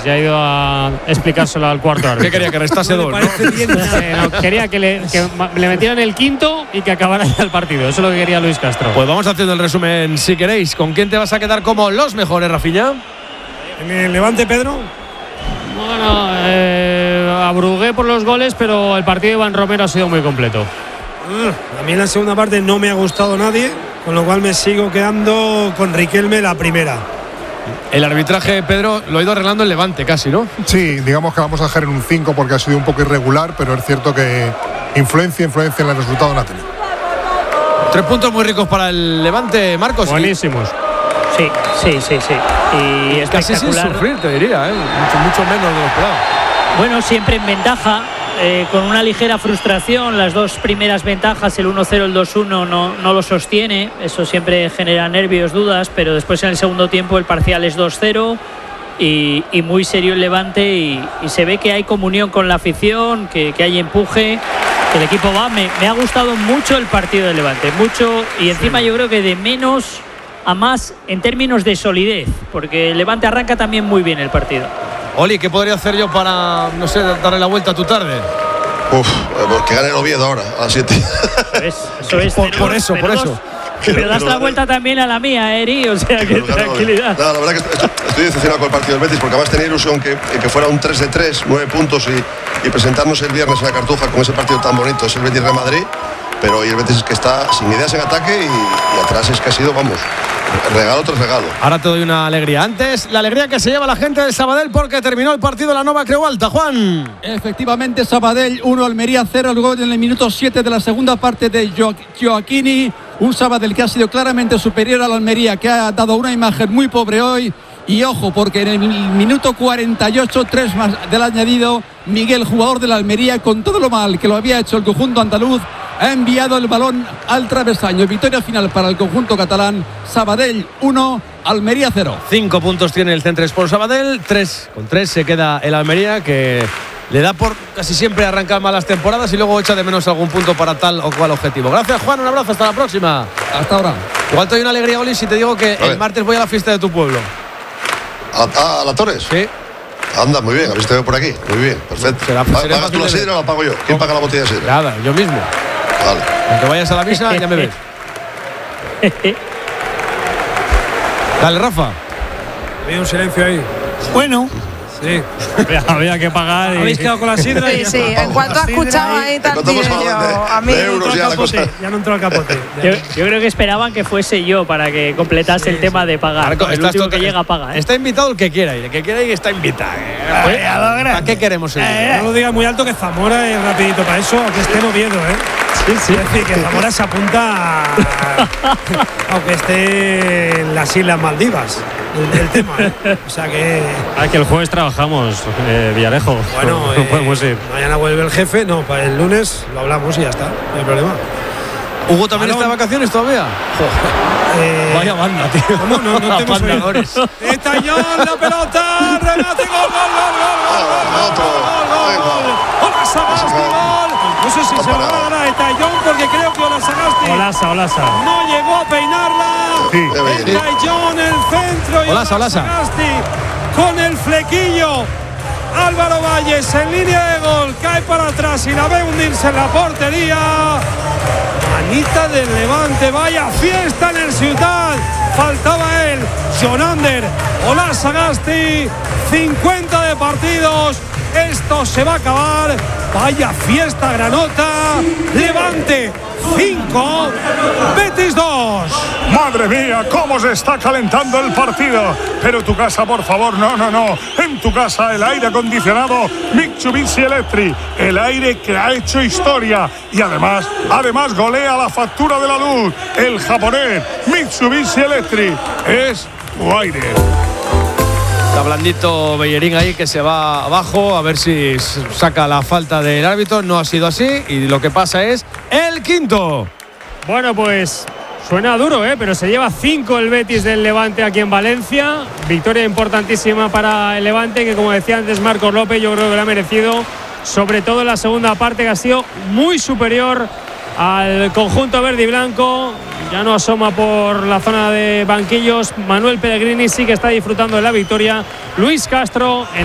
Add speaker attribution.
Speaker 1: Ya ha ido a explicárselo al cuarto árbitro.
Speaker 2: ¿Qué quería? Que restase dos, ¿no?
Speaker 1: No, quería que le metieran el quinto y que acabara ya el partido. Eso es lo que quería Luis Castro.
Speaker 2: Pues vamos haciendo el resumen si queréis. ¿Con quién te vas a quedar como los mejores, Rafinha?
Speaker 3: En el Levante, Pedro.
Speaker 1: Bueno, abrugué por los goles, pero el partido de Iván Romero ha sido muy completo.
Speaker 3: A mí en la segunda parte no me ha gustado nadie, con lo cual me sigo quedando con Riquelme la primera.
Speaker 2: El arbitraje, Pedro, lo ha ido arreglando el Levante casi, ¿no?
Speaker 4: Sí, digamos que vamos a dejar en un 5 porque ha sido un poco irregular, pero es cierto que influencia en el resultado no ha tenido.
Speaker 2: 3 puntos muy ricos para el Levante, Marcos.
Speaker 1: Buenísimos.
Speaker 5: Sí. Y
Speaker 2: casi sin
Speaker 5: espectacular.
Speaker 2: sufrir, te diría, mucho menos de lo esperado.
Speaker 5: Bueno, siempre en ventaja, con una ligera frustración. Las dos primeras ventajas, el 1-0, el 2-1, no lo sostiene. Eso siempre genera nervios, dudas, pero después en el segundo tiempo el parcial es 2-0 y muy serio el Levante y se ve que hay comunión con la afición, que hay empuje, que el equipo va. Me ha gustado mucho el partido del Levante, mucho, y encima yo creo que de menos a más en términos de solidez, porque el Levante arranca también muy bien el partido.
Speaker 2: Oli, ¿qué podría hacer yo para, no sé, darle la vuelta a tu tarde?
Speaker 6: Que gane el Oviedo ahora, a las 7.
Speaker 5: Eso es.
Speaker 2: Por eso.
Speaker 5: Pero das la vuelta también a la mía, Eri, o sea que tranquilidad.
Speaker 6: No, la verdad que estoy decepcionado con el partido del Betis, porque además tenía ilusión que fuera un 3-3, 9 puntos y presentarnos el viernes en la Cartuja con ese partido tan bonito, es el Betis Real Madrid. Pero hoy el Betis es que está sin ideas en ataque y atrás es que ha sido, vamos, regalo tras regalo.
Speaker 2: Ahora te doy una alegría. Antes, la alegría que se lleva la gente del Sabadell porque terminó el partido de la Nova Creu Alta. Juan.
Speaker 7: Efectivamente, Sabadell 1, Almería 0. El gol en el minuto 7 de la segunda parte de Gioacchini. Un Sabadell que ha sido claramente superior al Almería, que ha dado una imagen muy pobre hoy. Y ojo, porque en el minuto 48, 3 más del añadido, Miguel, jugador de la Almería, con todo lo mal que lo había hecho el conjunto andaluz, ha enviado el balón al travesaño. Victoria final para el conjunto catalán. Sabadell 1, Almería 0.
Speaker 2: 5 puntos tiene el Centre Sport Sabadell. 3 con 3 se queda el Almería, que le da por casi siempre arrancar malas temporadas y luego echa de menos algún punto para tal o cual objetivo. Gracias, Juan, un abrazo, hasta la próxima.
Speaker 7: Hasta ahora.
Speaker 2: Igual te doy una alegría, Oli, si te digo que el martes voy a la fiesta de tu pueblo.
Speaker 6: ¿A la Torres?
Speaker 2: Sí.
Speaker 6: Anda, muy bien, habéis venido por aquí. Muy bien, perfecto. ¿Pagas tú la sidra o la pago yo? ¿Quién paga la botella de sidra?
Speaker 2: Nada, yo mismo.
Speaker 6: Vale.
Speaker 2: Aunque vayas a la misa, ya me ves. Dale, Rafa.
Speaker 3: Había un silencio ahí.
Speaker 8: Bueno.
Speaker 3: Sí.
Speaker 1: Había que pagar.
Speaker 3: Habéis quedado con la sidra.
Speaker 9: Sí, en cuanto has escuchado ahí también a mí
Speaker 3: ya no entró al capote.
Speaker 5: Yo creo que esperaban que fuese yo para que completase el tema de pagar.
Speaker 2: Marco,
Speaker 5: el último que llega paga.
Speaker 2: Está invitado el que quiera ir. El que quiera ir está invitado. ¿Para qué queremos ir?
Speaker 3: No lo digas muy alto, que Zamora es rapidito para eso, aunque esté en Oviedo, ¿eh? Sí. Es decir, que Zamora se apunta aunque esté en las Islas Maldivas el tema, ¿eh? O sea que
Speaker 1: que el jueves trabajamos, Villarejo.
Speaker 3: Bueno,
Speaker 1: no podemos ir.
Speaker 3: Mañana vuelve el jefe, no, para el lunes lo hablamos y ya está, no hay problema.
Speaker 2: ¿Hugo también está de vacaciones todavía? Vaya banda, tío.
Speaker 3: ¿Cómo? No te hemos oído. Estallón, la pelota, remate, gol. Hola, Sagasti, gol. No sé si se lo va a ganar Estallón porque creo que Hola Sagasti
Speaker 1: Olasa.
Speaker 3: no llegó a peinarla.
Speaker 4: Sí.
Speaker 3: Estallón, el centro y
Speaker 2: Olasa.
Speaker 3: Sagasti con el flequillo. Álvaro Valles en línea de gol, cae para atrás y la ve hundirse en la portería. Manita del Levante, vaya fiesta en el Ciutat. Faltaba él, Jonander. Hola Sagasti, 50 de partidos. Esto se va a acabar. Vaya fiesta granota. Levante 5, Betis 2.
Speaker 4: Madre mía, cómo se está calentando el partido. Pero tu casa, por favor, no. En tu casa el aire acondicionado Mitsubishi Electric, el aire que ha hecho historia y además golea la factura de la luz. El japonés Mitsubishi Electric es tu aire.
Speaker 2: Está blandito Bellerín ahí, que se va abajo a ver si saca la falta del árbitro. No ha sido así y lo que pasa es el quinto.
Speaker 1: Bueno, pues suena duro, pero se lleva 5 el Betis del Levante aquí en Valencia. Victoria importantísima para el Levante, que como decía antes Marcos López, yo creo que lo ha merecido, sobre todo en la segunda parte, que ha sido muy superior al conjunto verde y blanco. Ya no asoma por la zona de banquillos Manuel Pellegrini, sí que está disfrutando de la victoria. Luis Castro